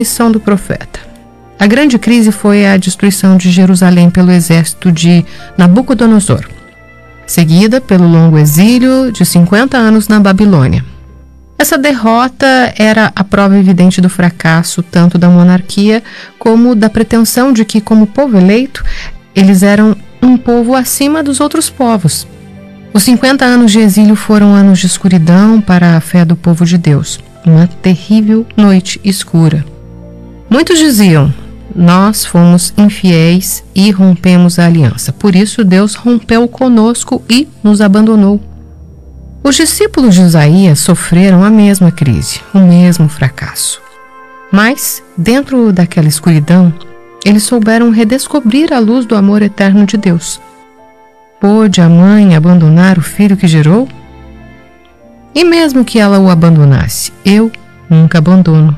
missão do profeta. A grande crise foi a destruição de Jerusalém pelo exército de Nabucodonosor, seguida pelo longo exílio de 50 anos na Babilônia. Essa derrota era a prova evidente do fracasso tanto da monarquia como da pretensão de que, como povo eleito, eles eram um povo acima dos outros povos. Os 50 anos de exílio foram anos de escuridão para a fé do povo de Deus, uma terrível noite escura. Muitos diziam: nós fomos infiéis e rompemos a aliança. Por isso Deus rompeu conosco e nos abandonou. Os discípulos de Isaías sofreram a mesma crise, o mesmo fracasso. Mas, dentro daquela escuridão, eles souberam redescobrir a luz do amor eterno de Deus. Pôde a mãe abandonar o filho que gerou? E mesmo que ela o abandonasse, eu nunca abandono.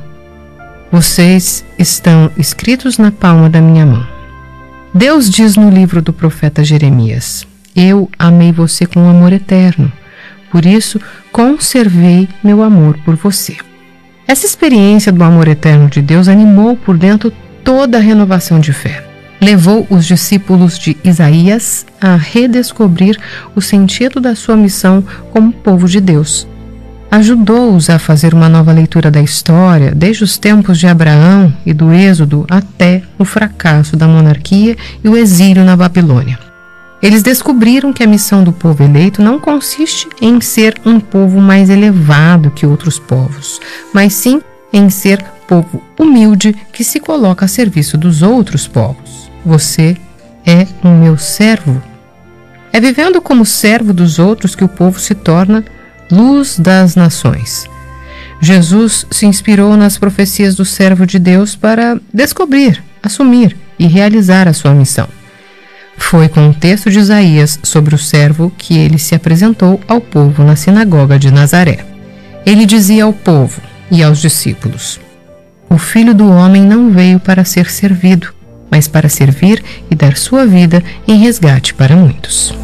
Vocês estão escritos na palma da minha mão. Deus diz no livro do profeta Jeremias: eu amei você com amor eterno. Por isso, conservei meu amor por você. Essa experiência do amor eterno de Deus animou por dentro toda a renovação de fé. Levou os discípulos de Isaías a redescobrir o sentido da sua missão como povo de Deus. Ajudou-os a fazer uma nova leitura da história, desde os tempos de Abraão e do Êxodo até o fracasso da monarquia e o exílio na Babilônia. Eles descobriram que a missão do povo eleito não consiste em ser um povo mais elevado que outros povos, mas sim em ser povo humilde que se coloca a serviço dos outros povos. Você é o meu servo. É vivendo como servo dos outros que o povo se torna luz das nações. Jesus se inspirou nas profecias do servo de Deus para descobrir, assumir e realizar a sua missão. Foi com o texto de Isaías sobre o servo que ele se apresentou ao povo na sinagoga de Nazaré. Ele dizia ao povo e aos discípulos: o Filho do Homem não veio para ser servido, mas para servir e dar sua vida em resgate para muitos.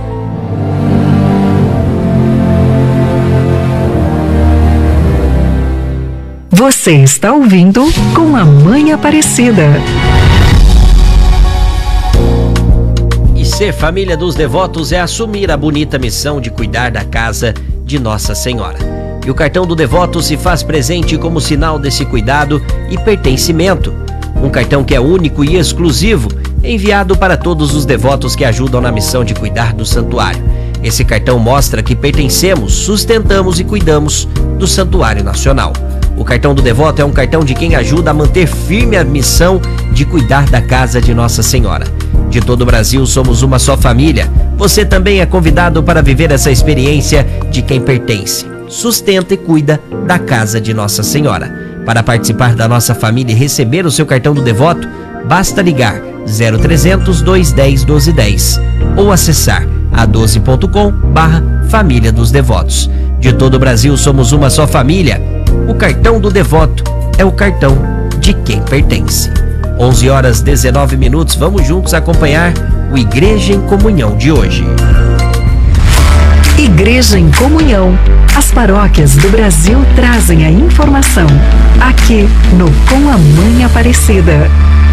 Você está ouvindo Com a Mãe Aparecida. E ser família dos devotos é assumir a bonita missão de cuidar da casa de Nossa Senhora. E o cartão do devoto se faz presente como sinal desse cuidado e pertencimento. Um cartão que é único e exclusivo, enviado para todos os devotos que ajudam na missão de cuidar do santuário. Esse cartão mostra que pertencemos, sustentamos e cuidamos do Santuário Nacional. O cartão do devoto é um cartão de quem ajuda a manter firme a missão de cuidar da casa de Nossa Senhora. De todo o Brasil somos uma só família. Você também é convidado para viver essa experiência de quem pertence, sustenta e cuida da casa de Nossa Senhora. Para participar da nossa família e receber o seu cartão do devoto, basta ligar 0300 210 1210 ou acessar a12.com/família dos devotos. De todo o Brasil somos uma só família. O cartão do devoto é o cartão de quem pertence. 11h19, vamos juntos acompanhar o Igreja em Comunhão de hoje. Igreja em Comunhão. As paróquias do Brasil trazem a informação. Aqui no Com a Mãe Aparecida.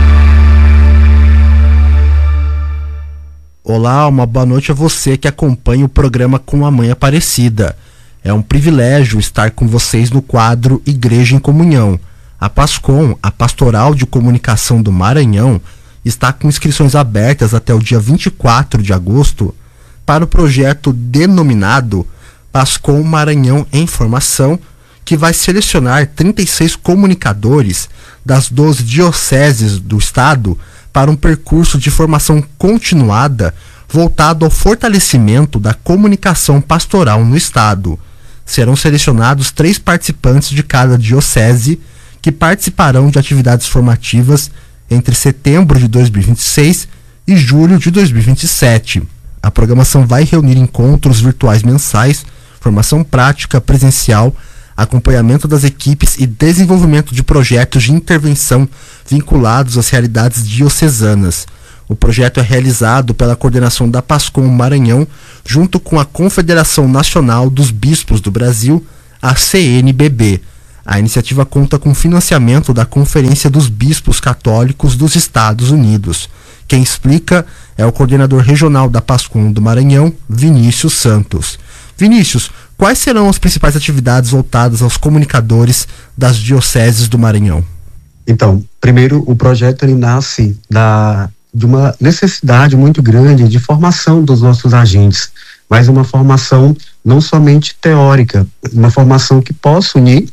Olá, uma boa noite a você que acompanha o programa Com a Mãe Aparecida. É um privilégio estar com vocês no quadro Igreja em Comunhão. A PASCOM, a Pastoral de Comunicação do Maranhão, está com inscrições abertas até o dia 24 de agosto para o projeto denominado PASCOM Maranhão em Formação, que vai selecionar 36 comunicadores das 12 dioceses do estado para um percurso de formação continuada voltado ao fortalecimento da comunicação pastoral no estado. Serão selecionados 3 participantes de cada diocese que participarão de atividades formativas entre setembro de 2026 e julho de 2027. A programação vai reunir encontros virtuais mensais, formação prática presencial, acompanhamento das equipes e desenvolvimento de projetos de intervenção vinculados às realidades diocesanas. O projeto é realizado pela coordenação da PASCOM Maranhão, junto com a Confederação Nacional dos Bispos do Brasil, a CNBB. A iniciativa conta com financiamento da Conferência dos Bispos Católicos dos Estados Unidos. Quem explica é o coordenador regional da PASCOM do Maranhão, Vinícius Santos. Vinícius, quais serão as principais atividades voltadas aos comunicadores das dioceses do Maranhão? Então, primeiro, o projeto ele nasce de uma necessidade muito grande de formação dos nossos agentes, mas uma formação não somente teórica, uma formação que possa unir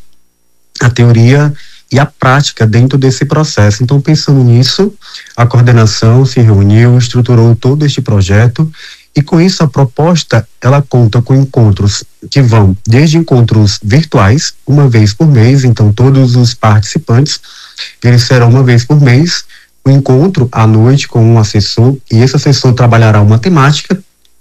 a teoria e a prática dentro desse processo. Então, pensando nisso, a coordenação se reuniu, estruturou todo este projeto. E com isso a proposta, ela conta com encontros que vão desde encontros virtuais, uma vez por mês, então todos os participantes, eles serão uma vez por mês, um encontro à noite com um assessor, e esse assessor trabalhará uma temática,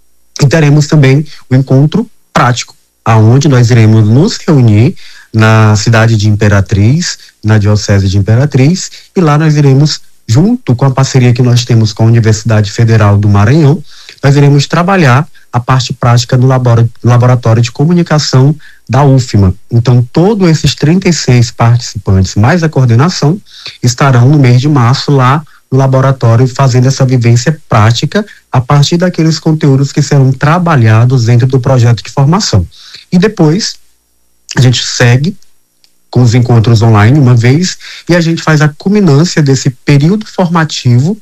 e teremos também o encontro prático, aonde nós iremos nos reunir na cidade de Imperatriz, na diocese de Imperatriz, e lá nós iremos, junto com a parceria que nós temos com a Universidade Federal do Maranhão, nós iremos trabalhar a parte prática no laboratório de comunicação da UFMA. Então, todos esses 36 participantes, mais a coordenação, estarão no mês de março lá no laboratório fazendo essa vivência prática a partir daqueles conteúdos que serão trabalhados dentro do projeto de formação. E depois, a gente segue com os encontros online uma vez e a gente faz a culminância desse período formativo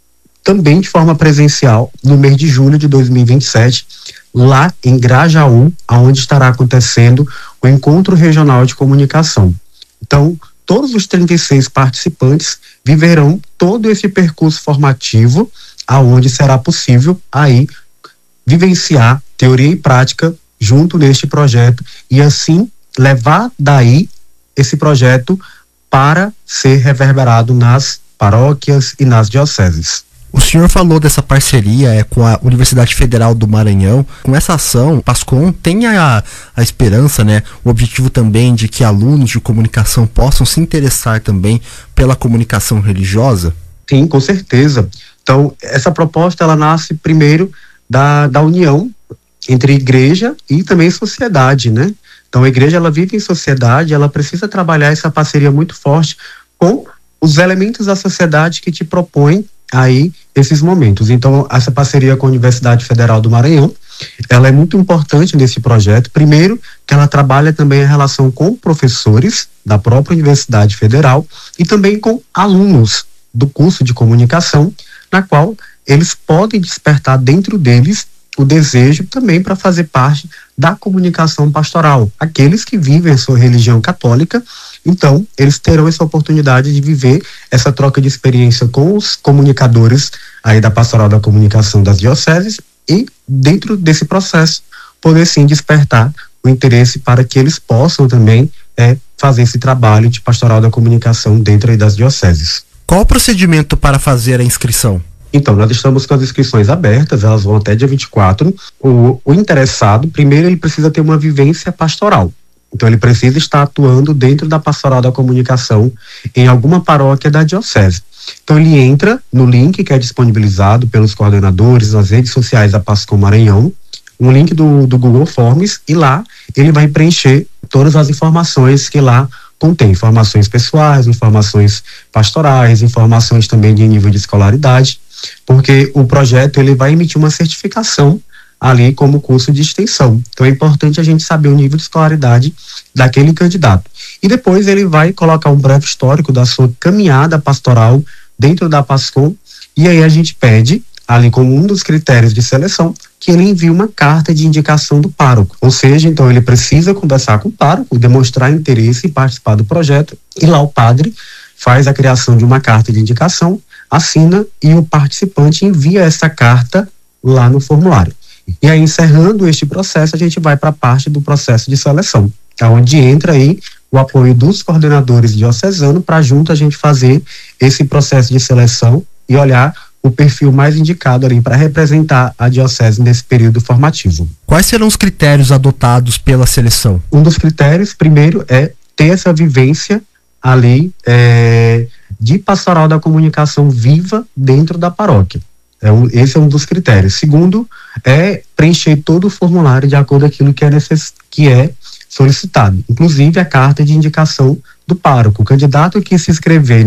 também de forma presencial, no mês de julho de 2027, lá em Grajaú, onde estará acontecendo o Encontro Regional de Comunicação. Então, todos os 36 participantes viverão todo esse percurso formativo, aonde será possível aí vivenciar teoria e prática junto neste projeto e assim levar daí esse projeto para ser reverberado nas paróquias e nas dioceses. O senhor falou dessa parceria com a Universidade Federal do Maranhão. Com essa ação, o PASCOM tem a esperança, né, o objetivo também de que alunos de comunicação possam se interessar também pela comunicação religiosa? Sim, com certeza. Então, essa proposta ela nasce primeiro da união entre igreja e também sociedade, né? Então, a igreja ela vive em sociedade, ela precisa trabalhar essa parceria muito forte com os elementos da sociedade que te propõem aí esses momentos. Então, essa parceria com a Universidade Federal do Maranhão, ela é muito importante nesse projeto. Primeiro, que ela trabalha também a relação com professores da própria Universidade Federal e também com alunos do curso de comunicação, na qual eles podem despertar dentro deles o desejo também para fazer parte da comunicação pastoral. Aqueles que vivem a sua religião católica, então, eles terão essa oportunidade de viver essa troca de experiência com os comunicadores aí da Pastoral da Comunicação das dioceses e, dentro desse processo, poder sim despertar o interesse para que eles possam também fazer esse trabalho de Pastoral da Comunicação dentro aí das dioceses. Qual o procedimento para fazer a inscrição? Então, nós estamos com as inscrições abertas, elas vão até dia 24. O interessado, primeiro, ele precisa ter uma vivência pastoral. Então, ele precisa estar atuando dentro da Pastoral da Comunicação em alguma paróquia da diocese. Então, ele entra no link que é disponibilizado pelos coordenadores nas redes sociais da PASCOM Maranhão, um link do Google Forms, e lá ele vai preencher todas as informações que lá contém, informações pessoais, informações pastorais, informações também de nível de escolaridade, porque o projeto ele vai emitir uma certificação ali como curso de extensão. Então é importante a gente saber o nível de escolaridade daquele candidato. E depois ele vai colocar um breve histórico da sua caminhada pastoral dentro da PASCOM, e aí a gente pede, ali como um dos critérios de seleção, que ele envie uma carta de indicação do pároco. Ou seja, então ele precisa conversar com o pároco, demonstrar interesse em participar do projeto, e lá o padre faz a criação de uma carta de indicação, assina e o participante envia essa carta lá no formulário. E aí, encerrando este processo, a gente vai para a parte do processo de seleção, onde entra aí o apoio dos coordenadores diocesanos para junto a gente fazer esse processo de seleção e olhar o perfil mais indicado ali para representar a diocese nesse período formativo. Quais serão os critérios adotados pela seleção? Um dos critérios, primeiro, é ter essa vivência ali de pastoral da comunicação viva dentro da paróquia. Esse é um dos critérios. Segundo, é preencher todo o formulário de acordo com aquilo que é solicitado, inclusive a carta de indicação do pároco. O candidato que se inscrever